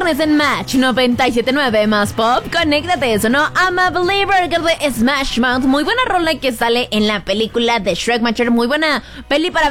pones en Match 97.9 más pop. Conéctate, eso, ¿no? I'm a Believer, de Smash Mouth. Muy buena rola que sale en la película de Shrek Matcher. Muy buena peli para